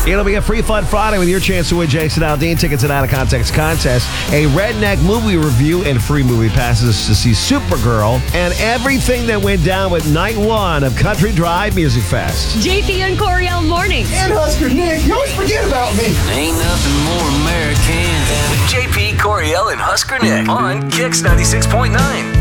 It'll be a free fun Friday with your chance to win Jason Aldean tickets and Out of Context contest, a Redneck movie review, and free movie passes to see Supergirl, and everything that went down with night one of Country Drive Music Fest. JP and Coriel mornings. And Husker Nick, you always forget about me. Ain't nothing more American than JP, Coriel, and Husker Nick on Kix 96.9.